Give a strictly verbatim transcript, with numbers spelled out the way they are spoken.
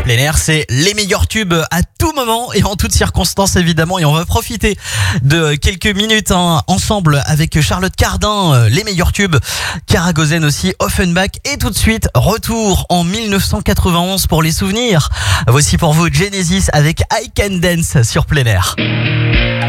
Plein air, c'est les meilleurs tubes à tout moment et en toutes circonstances évidemment. Et on va profiter de quelques minutes hein, ensemble avec Charlotte Cardin, euh, les meilleurs tubes, Karagozen aussi, Offenbach. Et tout de suite, retour en mille neuf cent quatre-vingt-onze pour les souvenirs. Voici pour vous Genesis avec I Can Dance sur Plein air.